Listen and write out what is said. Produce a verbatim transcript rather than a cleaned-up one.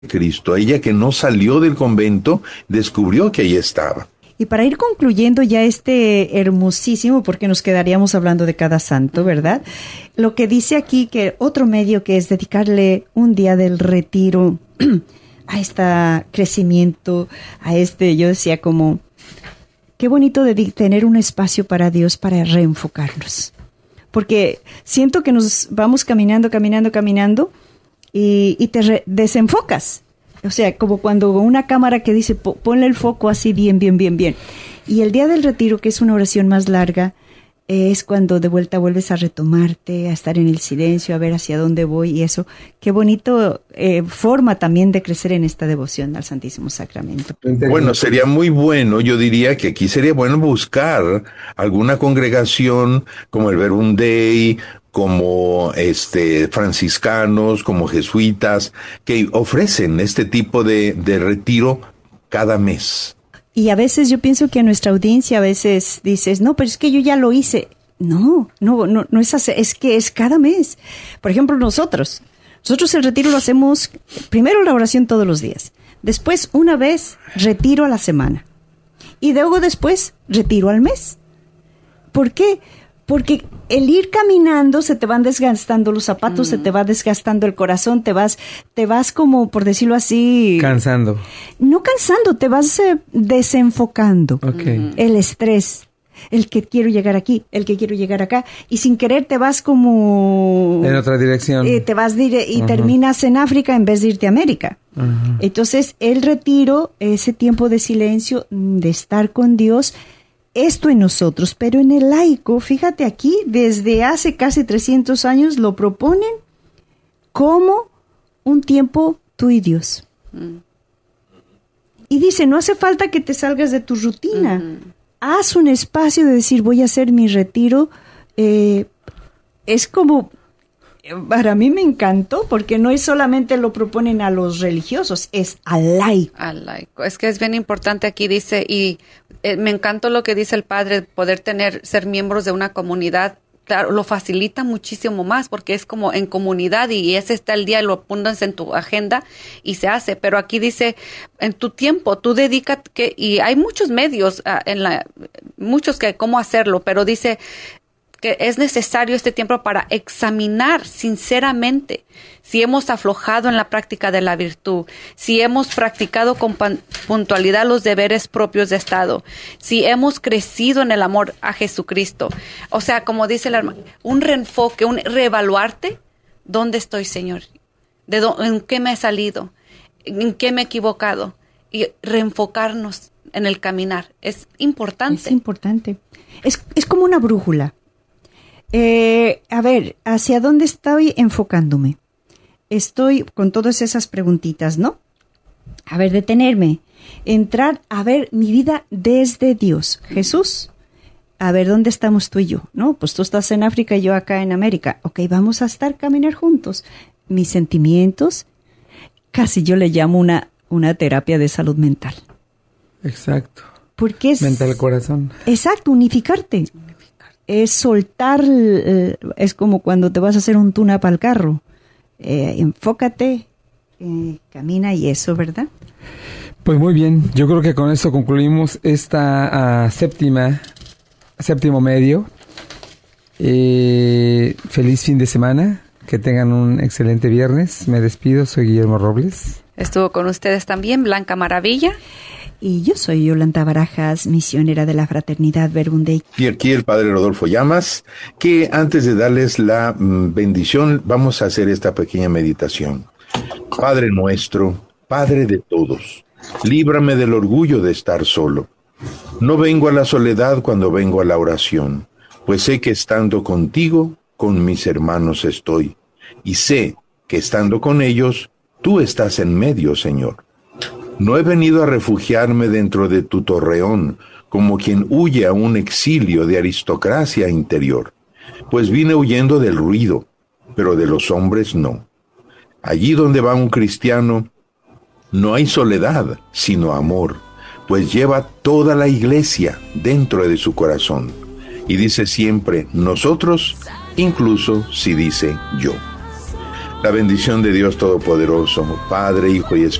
Cristo. Ella que no salió del convento, descubrió que ahí estaba. Y para ir concluyendo ya este hermosísimo, porque nos quedaríamos hablando de cada santo, ¿verdad? Lo que dice aquí que otro medio que es dedicarle un día del retiro a este crecimiento, a este, yo decía como, qué bonito de tener un espacio para Dios para reenfocarnos. Porque siento que nos vamos caminando, caminando, caminando y, y te re- desenfocas. O sea, como cuando una cámara que dice, ponle el foco así bien, bien, bien, bien. Y el día del retiro, que es una oración más larga, eh, es cuando de vuelta vuelves a retomarte, a estar en el silencio, a ver hacia dónde voy y eso. Qué bonito eh, forma también de crecer en esta devoción al Santísimo Sacramento. Bueno, sería muy bueno, yo diría que aquí sería bueno buscar alguna congregación como el Verbum Dei, como este franciscanos, como jesuitas, que ofrecen este tipo de, de retiro cada mes. Y a veces yo pienso que a nuestra audiencia a veces dices, no, pero es que yo ya lo hice. No, no, no, no es así, es que es cada mes. Por ejemplo, nosotros, nosotros el retiro lo hacemos, primero la oración todos los días, después una vez retiro a la semana y luego después retiro al mes. ¿Por qué? Porque el ir caminando se te van desgastando los zapatos, mm. se te va desgastando el corazón, te vas, te vas como, por decirlo así... Cansando. No cansando, te vas eh, desenfocando. Okay. El estrés, el que quiero llegar aquí, el que quiero llegar acá, y sin querer te vas como... En otra dirección. Eh, te vas dire- y uh-huh. terminas en África en vez de irte a América. Uh-huh. Entonces, el retiro, ese tiempo de silencio, de estar con Dios... Esto en nosotros, pero en el laico, fíjate aquí, desde hace casi trescientos años lo proponen como un tiempo tú y Dios. Mm. Y dice, no hace falta que te salgas de tu rutina. Mm-hmm. Haz un espacio de decir, voy a hacer mi retiro. Eh, es como, para mí me encantó, porque no es solamente lo proponen a los religiosos, es al laico. Al laico. Es que es bien importante aquí, dice, y eh, me encantó lo que dice el padre, poder tener, ser miembros de una comunidad. Claro, lo facilita muchísimo más porque es como en comunidad y ese está el día, lo apuntas en tu agenda y se hace. Pero aquí dice, en tu tiempo, tú dedícate, que, y hay muchos medios, uh, en la, muchos que cómo hacerlo, pero dice que es necesario este tiempo para examinar sinceramente si hemos aflojado en la práctica de la virtud, si hemos practicado con puntualidad los deberes propios de Estado, si hemos crecido en el amor a Jesucristo. O sea, como dice la hermana, un reenfoque, un reevaluarte, ¿dónde estoy, Señor? ¿De dónde, en qué me he salido? ¿En qué me he equivocado? Y reenfocarnos en el caminar. Es importante. Es importante. Es, es como una brújula. Eh, a ver, ¿hacia dónde estoy enfocándome? Estoy con todas esas preguntitas, ¿no? A ver, detenerme, entrar a ver mi vida desde Dios. Jesús, a ver, ¿dónde estamos tú y yo? ¿No? Pues tú estás en África y yo acá en América. Ok, vamos a estar caminar juntos. Mis sentimientos, casi yo le llamo una, una terapia de salud mental. Exacto. Porque es... Mental corazón. Exacto, unificarte. Es soltar, eh, es como cuando te vas a hacer un tune-up al carro. Eh, enfócate, eh, camina y eso, ¿verdad? Pues muy bien, yo creo que con esto concluimos esta uh, séptima, séptimo medio. Eh, feliz fin de semana, que tengan un excelente viernes. Me despido, soy Guillermo Robles. Estuvo con ustedes también Blanca Maravilla. Y yo soy Yolanda Barajas, misionera de la Fraternidad Verbum Dei. Y aquí el Padre Rodolfo Llamas, que antes de darles la mm, bendición, vamos a hacer esta pequeña meditación. Padre nuestro, Padre de todos, líbrame del orgullo de estar solo. No vengo a la soledad cuando vengo a la oración, pues sé que estando contigo, con mis hermanos estoy, y sé que estando con ellos, tú estás en medio, Señor. No he venido a refugiarme dentro de tu torreón, como quien huye a un exilio de aristocracia interior, pues vine huyendo del ruido, pero de los hombres no. Allí donde va un cristiano, no hay soledad, sino amor, pues lleva toda la iglesia dentro de su corazón, y dice siempre nosotros, incluso si dice yo. La bendición de Dios Todopoderoso, Padre, Hijo y Espíritu